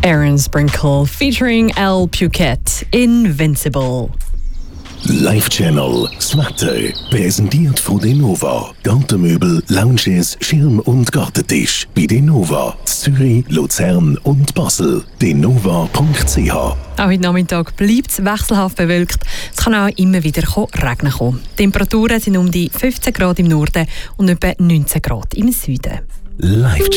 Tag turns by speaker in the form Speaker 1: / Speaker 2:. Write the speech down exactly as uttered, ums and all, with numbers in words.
Speaker 1: Aaron Sprinkle featuring Al Phuket, Invincible.
Speaker 2: Live Channel, das Wetter, präsentiert von Denova. Gartenmöbel, Lounges, Schirm- und Gartentisch. Bei Denova, Zürich, Luzern und Basel. denova punkt c h.
Speaker 1: Auch heute Nachmittag bleibt es wechselhaft bewölkt. Es kann auch immer wieder Regen kommen. Die Temperaturen sind um die fünfzehn Grad im Norden und etwa neunzehn Grad im Süden.
Speaker 2: Live